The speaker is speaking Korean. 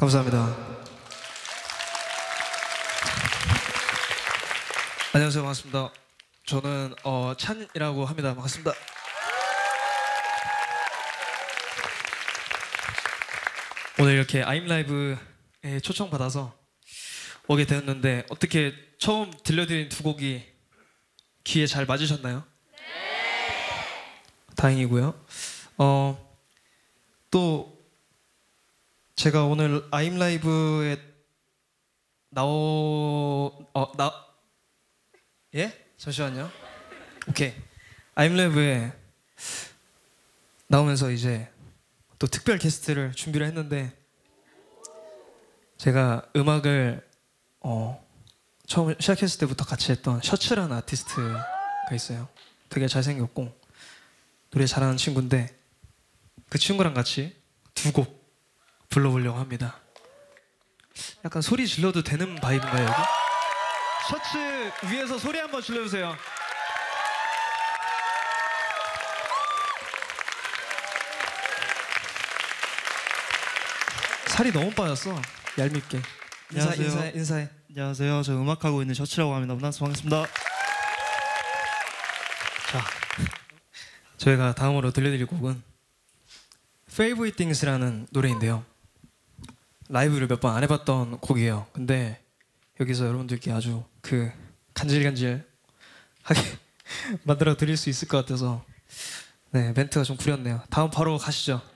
감사합니다. 안녕하세요. 반갑습니다. 저는 찬이라고 합니다. 반갑습니다. 오늘 이렇게 아임라이브에 초청받아서 오게 되었는데 어떻게 처음 들려드린 두 곡이 귀에 잘 맞으셨나요? 네! 다행이고요. 또 제가 오늘 아임라이브에 예? 잠시만요. 오케이. 아임라이브에 나오면서 이제 또 특별 게스트를 준비를 했는데 제가 음악을 처음 시작했을 때부터 같이 했던 셔츠라는 아티스트가 있어요. 되게 잘생겼고 노래 잘하는 친구인데 그 친구랑 같이 두 곡 불러보려고 합니다. 약간 소리 질러도 되는 바이브인가요 여기? 셔츠 위에서 소리 한번 질러주세요. 살이 너무 빠졌어. 얄밉게. 인사해. 안녕하세요. 저 음악하고 있는 셔츠라고 합니다. 만나서 반갑습니다. 자, 저희가 다음으로 들려드릴 곡은 Favorite Things라는 노래인데요. 라이브를 몇 번 안 해봤던 곡이에요. 근데 여기서 여러분들께 아주 그 간질간질하게 만들어 드릴 수 있을 것 같아서 네, 멘트가 좀 구렸네요. 다음 바로 가시죠.